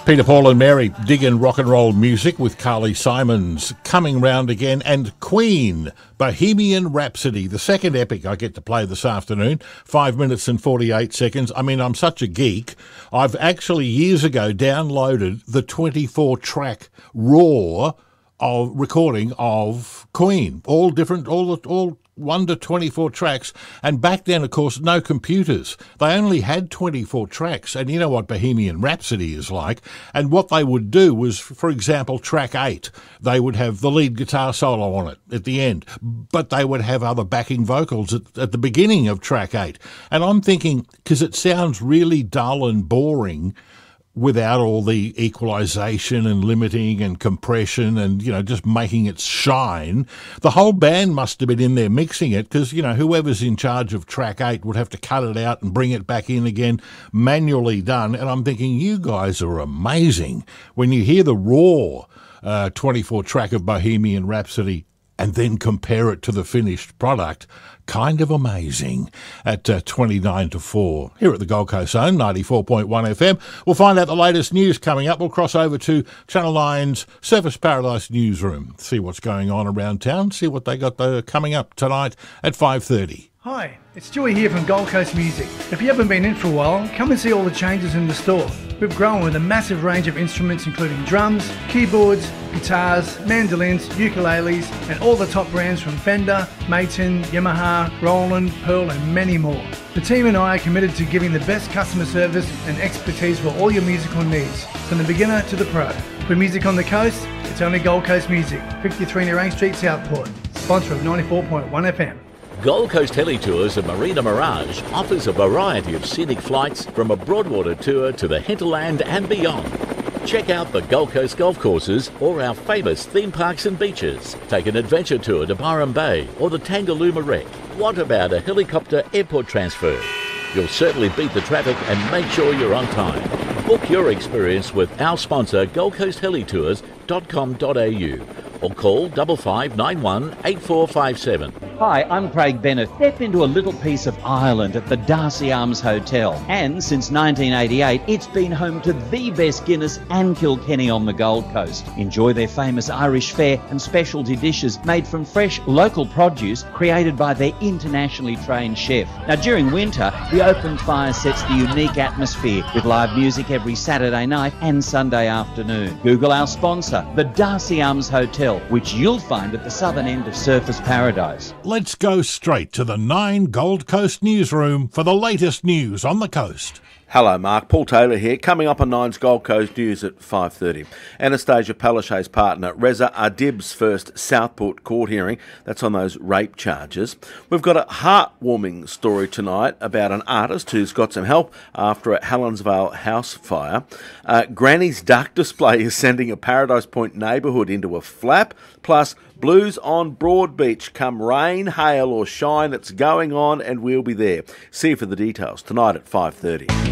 Peter, Paul and Mary digging rock and roll music with Carly Simons coming round again, and Queen, Bohemian Rhapsody, the second epic I get to play this afternoon, 5 minutes and 48 seconds. I mean, I'm such a geek. I've actually years ago downloaded the 24-track raw of recording of Queen, all 1 to 24 tracks, and back then, of course, no computers. They only had 24 tracks, and you know what Bohemian Rhapsody is like, and what they would do was, for example, track 8, they would have the lead guitar solo on it at the end, but they would have other backing vocals at the beginning of track 8, and I'm thinking, because it sounds really dull and boring without all the equalization and limiting and compression and, you know, just making it shine. The whole band must have been in there mixing it because, you know, whoever's in charge of track 8 would have to cut it out and bring it back in again, manually done. And I'm thinking, you guys are amazing. When you hear the raw 24 track of Bohemian Rhapsody and then compare it to the finished product, kind of amazing at 29 to 4 here at the Gold Coast Zone, 94.1 FM. We'll find out the latest news coming up. We'll cross over to Channel 9's Surfers Paradise newsroom, see what's going on around town, see what they got coming up tonight at 5:30. Hi, it's Joey here from Gold Coast Music. If you haven't been in for a while, come and see all the changes in the store. We've grown with a massive range of instruments including drums, keyboards, guitars, mandolins, ukuleles, and all the top brands from Fender, Maton, Yamaha, Roland, Pearl, and many more. The team and I are committed to giving the best customer service and expertise for all your musical needs, from the beginner to the pro. For music on the coast, it's only Gold Coast Music, 53 Nerang Street, Southport, sponsor of 94.1 FM. Gold Coast Heli Tours of Marina Mirage offers a variety of scenic flights from a Broadwater tour to the hinterland and beyond. Check out the Gold Coast golf courses or our famous theme parks and beaches. Take an adventure tour to Byron Bay or the Tangalooma Wreck. What about a helicopter airport transfer? You'll certainly beat the traffic and make sure you're on time. Book your experience with our sponsor goldcoasthelitours.com.au or call 5591 8457. Hi, I'm Craig Bennett. Step into a little piece of Ireland at the Darcy Arms Hotel. And since 1988, it's been home to the best Guinness and Kilkenny on the Gold Coast. Enjoy their famous Irish fare and specialty dishes made from fresh local produce created by their internationally trained chef. Now, during winter, the open fire sets the unique atmosphere with live music every Saturday night and Sunday afternoon. Google our sponsor, the Darcy Arms Hotel, which you'll find at the southern end of Surfers Paradise. Let's go straight to the 9 Gold Coast newsroom for the latest news on the coast. Hello, Mark. Paul Taylor here. Coming up on Nine's Gold Coast News at 5:30. Anastasia Palaszczuk's partner, Reza Ardib's first Southport court hearing. That's on those rape charges. We've got a heartwarming story tonight about an artist who's got some help after a Helensvale house fire. Granny's duck display is sending a Paradise Point neighbourhood into a flap. Plus, blues on Broadbeach. Come rain, hail or shine, it's going on and we'll be there. See you for the details tonight at 5:30.